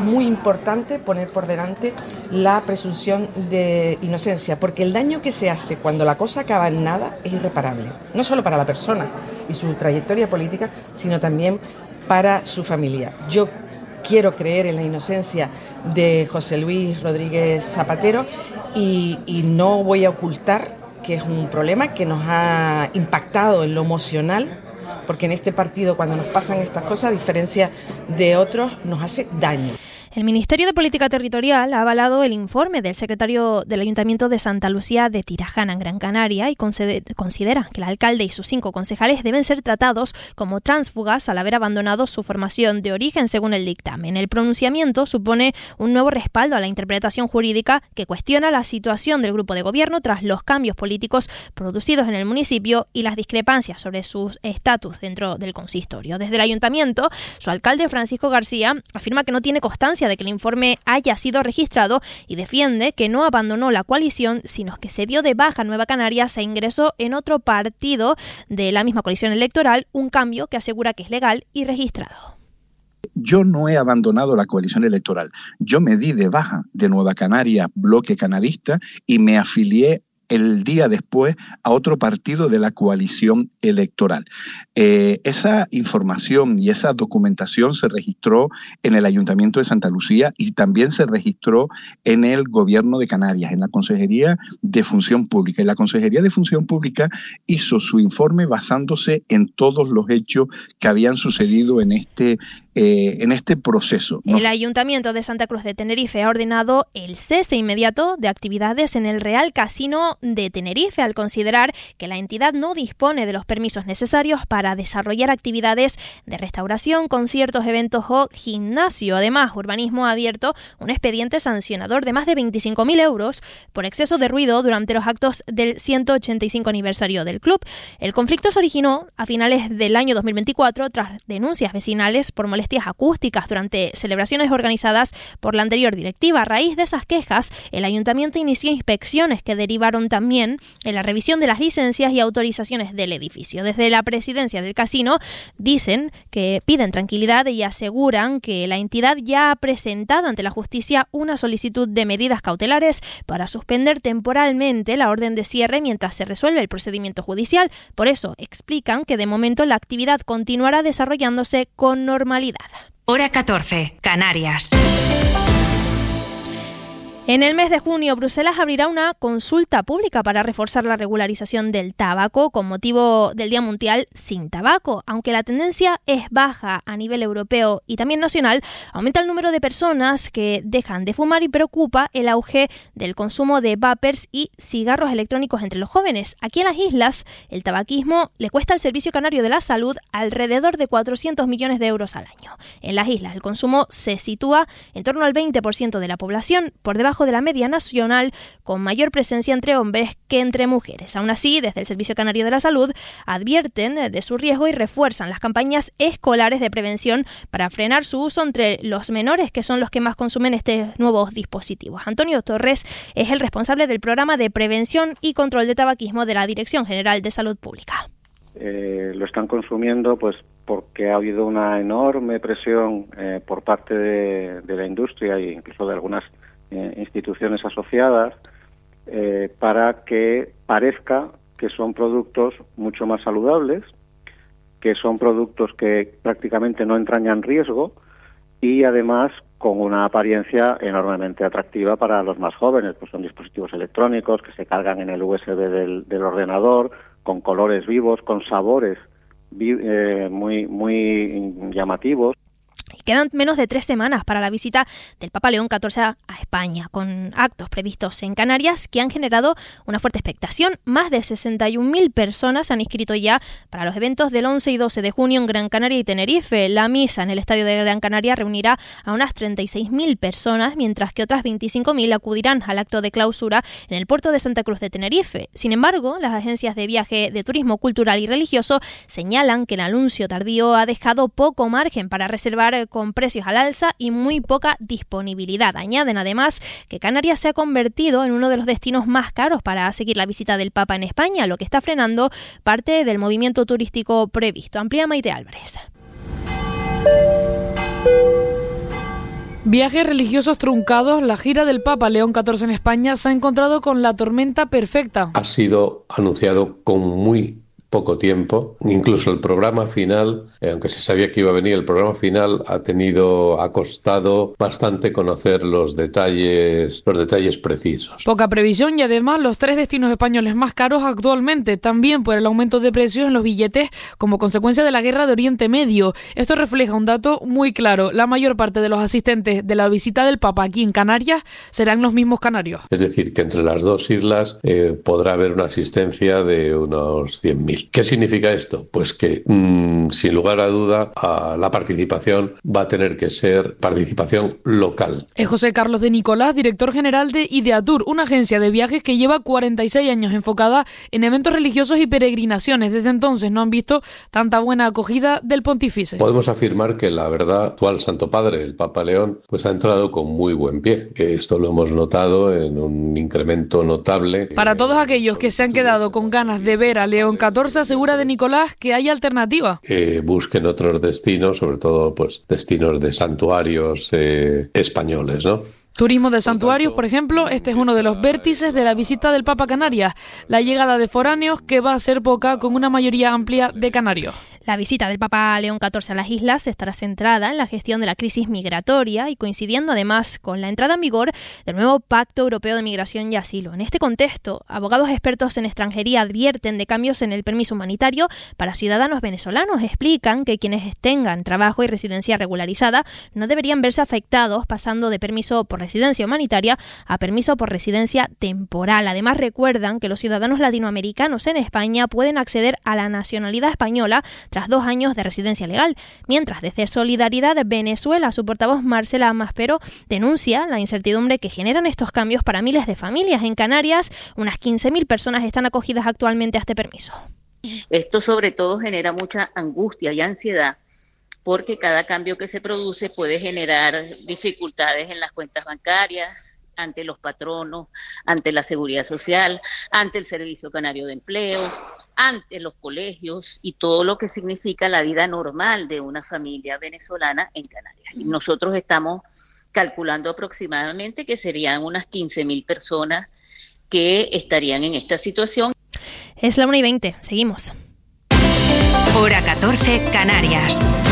muy importante poner por delante la presunción de inocencia, porque el daño que se hace cuando la cosa acaba en nada es irreparable, no solo para la persona y su trayectoria política, sino también para su familia. Yo quiero creer en la inocencia de José Luis Rodríguez Zapatero y no voy a ocultar que es un problema que nos ha impactado en lo emocional, porque en este partido cuando nos pasan estas cosas, a diferencia de otros, nos hace daño. El Ministerio de Política Territorial ha avalado el informe del secretario del Ayuntamiento de Santa Lucía de Tirajana, en Gran Canaria, y considera que el alcalde y sus 5 concejales deben ser tratados como tránsfugas al haber abandonado su formación de origen, según el dictamen. El pronunciamiento supone un nuevo respaldo a la interpretación jurídica que cuestiona la situación del grupo de gobierno tras los cambios políticos producidos en el municipio y las discrepancias sobre su estatus dentro del consistorio. Desde el Ayuntamiento, su alcalde Francisco García afirma que no tiene constancia de que el informe haya sido registrado y defiende que no abandonó la coalición, sino que se dio de baja Nueva Canarias e ingresó en otro partido de la misma coalición electoral, un cambio que asegura que es legal y registrado. Yo no he abandonado la coalición electoral. Yo me di de baja de Nueva Canarias, bloque canarista, y me afilié el día después a otro partido de la coalición electoral. Esa información y esa documentación se registró en el Ayuntamiento de Santa Lucía y también se registró en el Gobierno de Canarias, en la Consejería de Función Pública. Y la Consejería de Función Pública hizo su informe basándose en todos los hechos que habían sucedido en este proceso. El Ayuntamiento de Santa Cruz de Tenerife ha ordenado el cese inmediato de actividades en el Real Casino de Tenerife, al considerar que la entidad no dispone de los permisos necesarios para desarrollar actividades de restauración, conciertos, eventos o gimnasio. Además, Urbanismo ha abierto un expediente sancionador de más de 25.000 euros por exceso de ruido durante los actos del 185 aniversario del club. El conflicto se originó a finales del año 2024 tras denuncias vecinales por molestias acústicas durante celebraciones organizadas por la anterior directiva. A raíz de esas quejas, el Ayuntamiento inició inspecciones que derivaron también en la revisión de las licencias y autorizaciones del edificio. Desde la presidencia del casino dicen que piden tranquilidad y aseguran que la entidad ya ha presentado ante la justicia una solicitud de medidas cautelares para suspender temporalmente la orden de cierre mientras se resuelve el procedimiento judicial. Por eso explican que de momento la actividad continuará desarrollándose con normalidad. Hora 14, Canarias. En el mes de junio, Bruselas abrirá una consulta pública para reforzar la regularización del tabaco con motivo del Día Mundial sin Tabaco. Aunque la tendencia es baja a nivel europeo y también nacional, aumenta el número de personas que dejan de fumar y preocupa el auge del consumo de vapers y cigarros electrónicos entre los jóvenes. Aquí en las islas, el tabaquismo le cuesta al Servicio Canario de la Salud alrededor de 400 millones de euros al año. En las islas, el consumo se sitúa en torno al 20% de la población, por debajo de la media nacional, con mayor presencia entre hombres que entre mujeres. Aún así, desde el Servicio Canario de la Salud advierten de su riesgo y refuerzan las campañas escolares de prevención para frenar su uso entre los menores, que son los que más consumen estos nuevos dispositivos. Antonio Torres es el responsable del programa de prevención y control de tabaquismo de la Dirección General de Salud Pública. Lo están consumiendo pues porque ha habido una enorme presión por parte de la industria e incluso de algunas instituciones asociadas para que parezca que son productos mucho más saludables, que son productos que prácticamente no entrañan riesgo y además con una apariencia enormemente atractiva para los más jóvenes. Pues son dispositivos electrónicos que se cargan en el USB del ordenador, con colores vivos, con sabores muy llamativos. Quedan menos de 3 semanas para la visita del Papa León XIV a España, con actos previstos en Canarias que han generado una fuerte expectación. Más de 61.000 personas se han inscrito ya para los eventos del 11 y 12 de junio en Gran Canaria y Tenerife. La misa en el Estadio de Gran Canaria reunirá a unas 36.000 personas, mientras que otras 25.000 acudirán al acto de clausura en el puerto de Santa Cruz de Tenerife. Sin embargo, las agencias de viaje de turismo cultural y religioso señalan que el anuncio tardío ha dejado poco margen para reservar con precios al alza y muy poca disponibilidad. Añaden además que Canarias se ha convertido en uno de los destinos más caros para seguir la visita del Papa en España, lo que está frenando parte del movimiento turístico previsto. Amplía Maite Álvarez. Viajes religiosos truncados, la gira del Papa León XIV en España se ha encontrado con la tormenta perfecta. Ha sido anunciado con muy poco tiempo, incluso el programa final, aunque se sabía que iba a venir, el programa final ha costado bastante conocer los detalles precisos. Poca previsión y además los 3 destinos españoles más caros actualmente, también por el aumento de precios en los billetes como consecuencia de la guerra de Oriente Medio. Esto refleja un dato muy claro: la mayor parte de los asistentes de la visita del Papa aquí en Canarias serán los mismos canarios. Es decir, que entre las dos islas podrá haber una asistencia de unos 100.000. ¿Qué significa esto? Pues que, sin lugar a duda, la participación va a tener que ser participación local. Es José Carlos de Nicolás, director general de Ideatur, una agencia de viajes que lleva 46 años enfocada en eventos religiosos y peregrinaciones. Desde entonces no han visto tanta buena acogida del pontífice. Podemos afirmar que la verdad, actual Santo Padre, el Papa León, pues ha entrado con muy buen pie. Esto lo hemos notado en un incremento notable. Para todos aquellos que se han quedado con ganas de ver a León XIV, asegura de Nicolás que hay alternativa. Busquen otros destinos, sobre todo pues destinos de santuarios españoles, ¿no? Turismo de santuarios, por ejemplo, este es uno de los vértices de la visita del Papa a Canarias, la llegada de foráneos, que va a ser poca con una mayoría amplia de canarios. La visita del Papa León XIV a las islas estará centrada en la gestión de la crisis migratoria y coincidiendo además con la entrada en vigor del nuevo Pacto Europeo de Migración y Asilo. En este contexto, abogados expertos en extranjería advierten de cambios en el permiso humanitario para ciudadanos venezolanos. Explican que quienes tengan trabajo y residencia regularizada no deberían verse afectados pasando de permiso por residencia humanitaria a permiso por residencia temporal. Además, recuerdan que los ciudadanos latinoamericanos en España pueden acceder a la nacionalidad española tras 2 años de residencia legal, mientras desde Solidaridad Venezuela su portavoz Marcela Maspero denuncia la incertidumbre que generan estos cambios para miles de familias. En Canarias, unas 15.000 personas están acogidas actualmente a este permiso. Esto sobre todo genera mucha angustia y ansiedad, porque cada cambio que se produce puede generar dificultades en las cuentas bancarias, ante los patronos, ante la seguridad social, ante el Servicio Canario de Empleo, ante los colegios y todo lo que significa la vida normal de una familia venezolana en Canarias. Y nosotros estamos calculando aproximadamente que serían unas 15.000 personas que estarían en esta situación. Es la 1:20, seguimos. Hora 14, Canarias.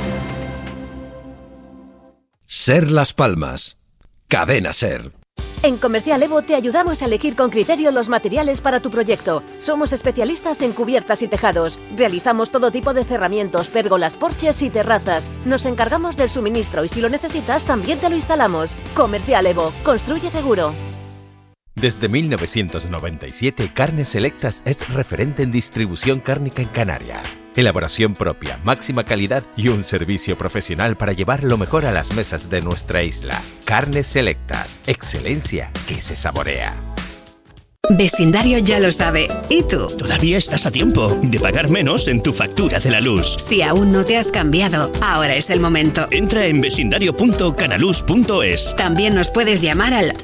Ser Las Palmas. Cadena Ser. En Comercial Evo te ayudamos a elegir con criterio los materiales para tu proyecto. Somos especialistas en cubiertas y tejados. Realizamos todo tipo de cerramientos, pérgolas, porches y terrazas. Nos encargamos del suministro y si lo necesitas también te lo instalamos. Comercial Evo. Construye seguro. Desde 1997, Carnes Selectas es referente en distribución cárnica en Canarias. Elaboración propia, máxima calidad y un servicio profesional para llevar lo mejor a las mesas de nuestra isla. Carnes Selectas, excelencia que se saborea. Vecindario ya lo sabe. ¿Y tú? Todavía estás a tiempo de pagar menos en tu factura de la luz. Si aún no te has cambiado, ahora es el momento. Entra en vecindario.canaluz.es. También nos puedes llamar al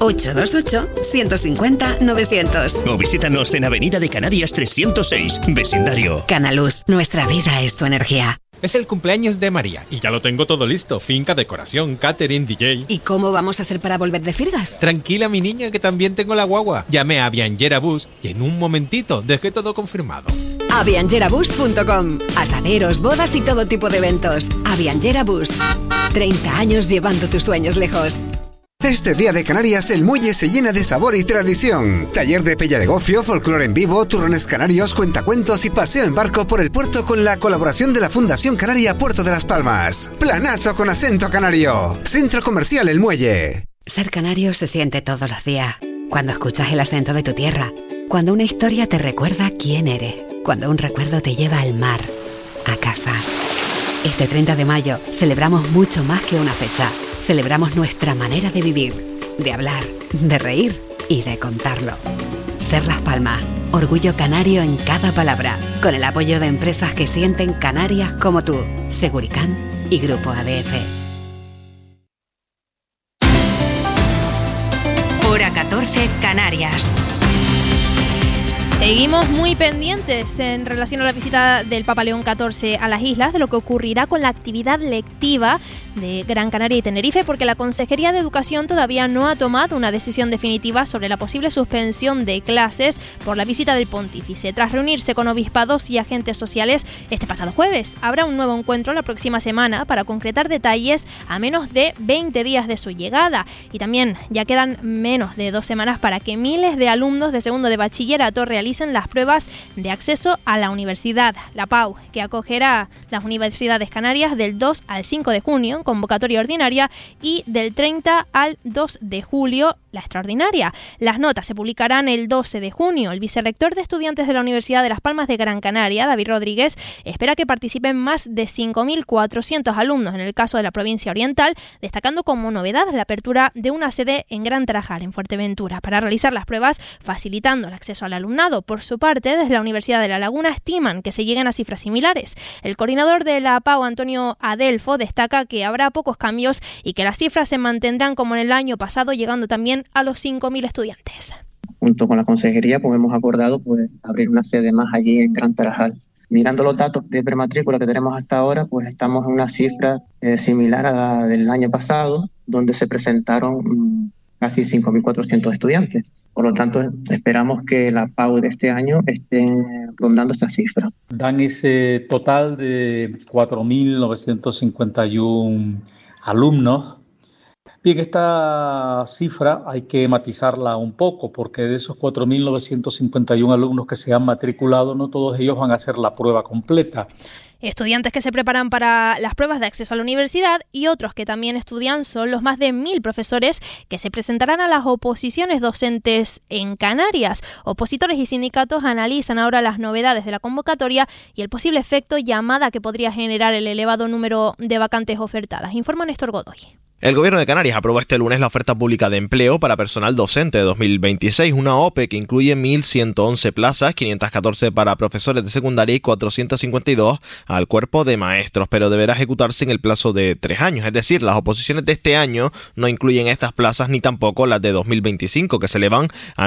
828-150-900. O visítanos en Avenida de Canarias 306, Vecindario. Canaluz, nuestra vida es tu energía. Es el cumpleaños de María y ya lo tengo todo listo. Finca, decoración, catering, DJ. ¿Y cómo vamos a hacer para volver de Firgas? Tranquila, mi niña, que también tengo la guagua. Llamé a Avianjera Bus y en un momentito dejé todo confirmado. Avianjerabus.com. Asaderos, bodas y todo tipo de eventos. Avianjera Bus. 30 años llevando tus sueños lejos. Este Día de Canarias el muelle se llena de sabor y tradición. Taller de pella de gofio, folclore en vivo, turrones canarios, cuentacuentos y paseo en barco por el puerto con la colaboración de la Fundación Canaria Puerto de Las Palmas. Planazo con acento canario. Centro Comercial El Muelle. Ser canario se siente todos los días. Cuando escuchas el acento de tu tierra. Cuando una historia te recuerda quién eres. Cuando un recuerdo te lleva al mar, a casa. Este 30 de mayo celebramos mucho más que una fecha. Celebramos nuestra manera de vivir, de hablar, de reír y de contarlo. Ser Las Palmas, orgullo canario en cada palabra, con el apoyo de empresas que sienten Canarias como tú, Seguricán y Grupo ADF. Hora 14, Canarias. Seguimos muy pendientes en relación a la visita del Papa León XIV a las islas, de lo que ocurrirá con la actividad lectiva de Gran Canaria y Tenerife, porque la Consejería de Educación todavía no ha tomado una decisión definitiva sobre la posible suspensión de clases por la visita del pontífice. Tras reunirse con obispados y agentes sociales este pasado jueves, habrá un nuevo encuentro la próxima semana para concretar detalles a menos de 20 días de su llegada. Y también ya quedan menos de 2 semanas para que miles de alumnos de segundo de bachillerato realicen las pruebas de acceso a la universidad. La PAU, que acogerá las universidades canarias del 2 al 5 de junio en convocatoria ordinaria y del 30 al 2 de julio la extraordinaria. Las notas se publicarán el 12 de junio. El vicerrector de estudiantes de la Universidad de Las Palmas de Gran Canaria, David Rodríguez, espera que participen más de 5.400 alumnos en el caso de la provincia oriental, destacando como novedad la apertura de una sede en Gran Tarajal, en Fuerteventura, para realizar las pruebas, facilitando el acceso al alumnado. Por su parte, desde la Universidad de La Laguna estiman que se lleguen a cifras similares. El coordinador de la PAU, Antonio Adelfo, destaca que habrá pocos cambios y que las cifras se mantendrán como en el año pasado, llegando también a los 5.000 estudiantes. Junto con la consejería hemos acordado abrir una sede más allí en Gran Tarajal. Mirando los datos de prematrícula que tenemos hasta ahora, estamos en una cifra similar a la del año pasado, donde se presentaron casi 5.400 estudiantes. Por lo tanto, esperamos que la PAU de este año esté rondando esta cifra. Dan ese total de 4.951 alumnos. Bien, esta cifra hay que matizarla un poco, porque de esos 4.951 alumnos que se han matriculado, no todos ellos van a hacer la prueba completa. Estudiantes que se preparan para las pruebas de acceso a la universidad y otros que también estudian son los más de 1.000 profesores que se presentarán a las oposiciones docentes en Canarias. Opositores y sindicatos analizan ahora las novedades de la convocatoria y el posible efecto llamada que podría generar el elevado número de vacantes ofertadas, informa Néstor Godoy. El Gobierno de Canarias aprobó este lunes la oferta pública de empleo para personal docente de 2026, una OPE que incluye 1.111 plazas, 514 para profesores de secundaria y 452 al cuerpo de maestros, pero deberá ejecutarse en el plazo de 3 años. Es decir, las oposiciones de este año no incluyen estas plazas ni tampoco las de 2025, que se elevan a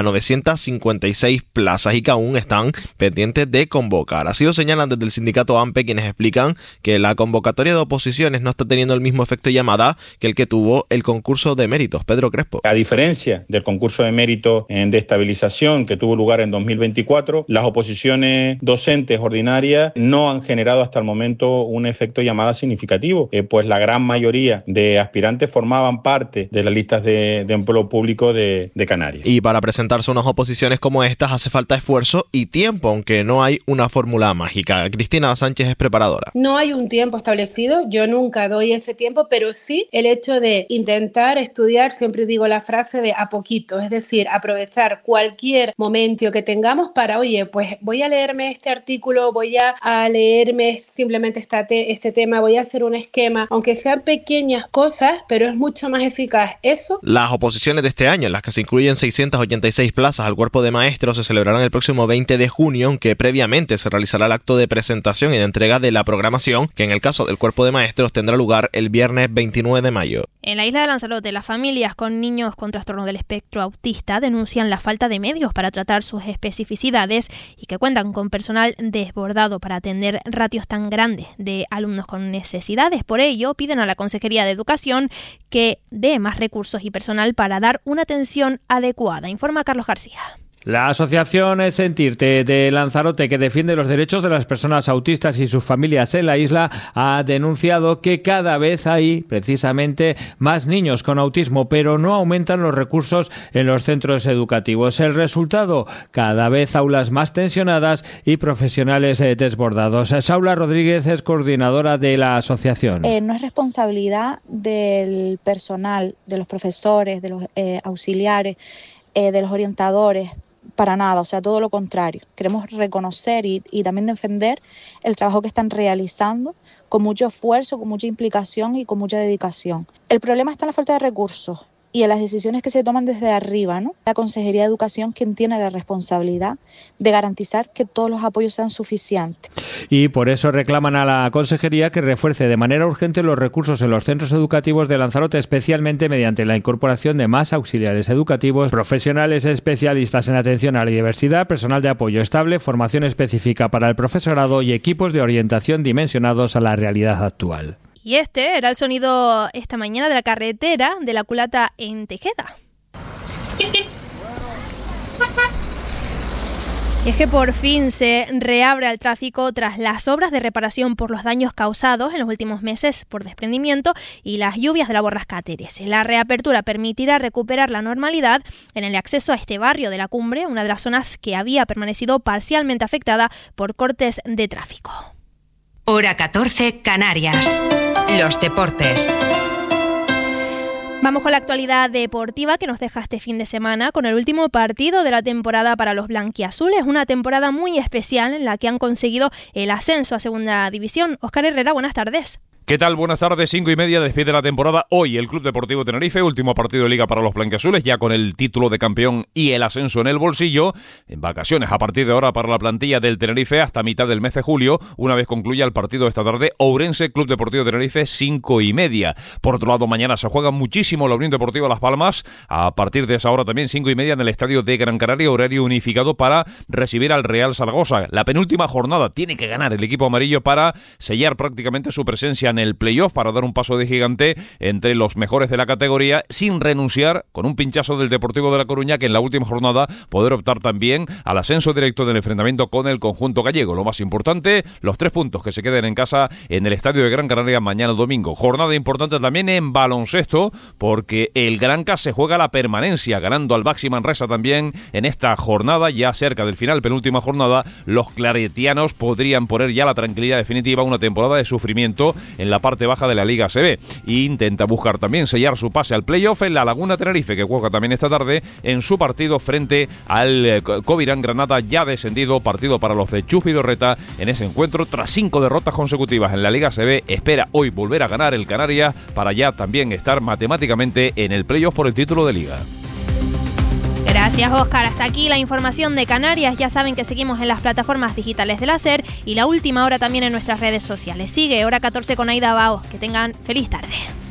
956 plazas y que aún están pendientes de convocar. Así lo señalan desde el sindicato AMPE, quienes explican que la convocatoria de oposiciones no está teniendo el mismo efecto llamada que el que tuvo el concurso de méritos. Pedro Crespo. A diferencia del concurso de mérito de estabilización que tuvo lugar en 2024, las oposiciones docentes ordinarias no han generado hasta el momento un efecto llamada significativo, pues la gran mayoría de aspirantes formaban parte de las listas de empleo público de Canarias. Y para presentarse unas oposiciones como estas hace falta esfuerzo y tiempo, aunque no hay una fórmula mágica. Cristina Sánchez es preparadora. No hay un tiempo establecido, yo nunca doy ese tiempo, pero sí el hecho de intentar estudiar, siempre digo la frase de a poquito, es decir, aprovechar cualquier momento que tengamos para, pues voy a leerme este artículo, voy a leerme simplemente este tema, voy a hacer un esquema, aunque sean pequeñas cosas, pero es mucho más eficaz eso. Las oposiciones de este año, en las que se incluyen 686 plazas al cuerpo de maestros, se celebrarán el próximo 20 de junio, aunque previamente se realizará el acto de presentación y de entrega de la programación, que en el caso del cuerpo de maestros tendrá lugar el viernes 29 de mayo. En la isla de Lanzarote, las familias con niños con trastorno del espectro autista denuncian la falta de medios para tratar sus especificidades y que cuentan con personal desbordado para atender ratios tan grandes de alumnos con necesidades. Por ello, piden a la Consejería de Educación que dé más recursos y personal para dar una atención adecuada, informa Carlos García. La asociación Sentirte de Lanzarote, que defiende los derechos de las personas autistas y sus familias en la isla, ha denunciado que cada vez hay precisamente más niños con autismo, pero no aumentan los recursos en los centros educativos. El resultado, cada vez aulas más tensionadas y profesionales desbordados. Saula Rodríguez es coordinadora de la asociación. No es responsabilidad del personal, de los profesores, de los auxiliares, de los orientadores, para nada, o sea, todo lo contrario. Queremos reconocer y también defender el trabajo que están realizando con mucho esfuerzo, con mucha implicación y con mucha dedicación. El problema está en la falta de recursos y en las decisiones que se toman desde arriba, ¿no? La Consejería de Educación quien tiene la responsabilidad de garantizar que todos los apoyos sean suficientes. Y por eso reclaman a la Consejería que refuerce de manera urgente los recursos en los centros educativos de Lanzarote, especialmente mediante la incorporación de más auxiliares educativos, profesionales especialistas en atención a la diversidad, personal de apoyo estable, formación específica para el profesorado y equipos de orientación dimensionados a la realidad actual. Y este era el sonido esta mañana de la carretera de la Culata en Tejeda. Y es que por fin se reabre el tráfico tras las obras de reparación por los daños causados en los últimos meses por desprendimiento y las lluvias de la borrasca Teres. La reapertura permitirá recuperar la normalidad en el acceso a este barrio de la Cumbre, una de las zonas que había permanecido parcialmente afectada por cortes de tráfico. Hora 14, Canarias. Los deportes. Vamos con la actualidad deportiva que nos deja este fin de semana con el último partido de la temporada para los blanquiazules. Una temporada muy especial en la que han conseguido el ascenso a Segunda División. Óscar Herrera, buenas tardes. ¿Qué tal? Buenas tardes, 5:30, despide la temporada hoy el Club Deportivo Tenerife, último partido de Liga para los blanquiazules, ya con el título de campeón y el ascenso en el bolsillo, en vacaciones a partir de ahora para la plantilla del Tenerife hasta mitad del mes de julio, una vez concluya el partido de esta tarde, Ourense, Club Deportivo Tenerife, 5:30. Por otro lado, mañana se juega muchísimo la Unión Deportiva Las Palmas, a partir de esa hora también 5:30 en el estadio de Gran Canaria, horario unificado para recibir al Real Zaragoza. La penúltima jornada tiene que ganar el equipo amarillo para sellar prácticamente su presencia en el playoff, para dar un paso de gigante entre los mejores de la categoría, sin renunciar, con un pinchazo del Deportivo de La Coruña, que en la última jornada poder optar también al ascenso directo del enfrentamiento con el conjunto gallego. Lo más importante, los 3 puntos que se queden en casa en el estadio de Gran Canaria mañana domingo. Jornada importante también en baloncesto, porque el Granca se juega la permanencia, ganando al Baxi Manresa también en esta jornada, ya cerca del final, penúltima jornada. Los claretianos podrían poner ya la tranquilidad definitiva, una temporada de sufrimiento en la parte baja de la Liga ACB. Intenta buscar también sellar su pase al playoff en la Laguna Tenerife, que juega también esta tarde en su partido frente al Covirán Granada, ya descendido. Partido para los de Chus Vidorreta en ese encuentro, tras 5 derrotas consecutivas en la Liga ACB. Espera hoy volver a ganar el Canarias para ya también estar matemáticamente en el playoff por el título de Liga. Gracias, Óscar. Hasta aquí la información de Canarias. Ya saben que seguimos en las plataformas digitales de la SER y La Última Hora también en nuestras redes sociales. Sigue Hora 14 con Aida Bao. Que tengan feliz tarde.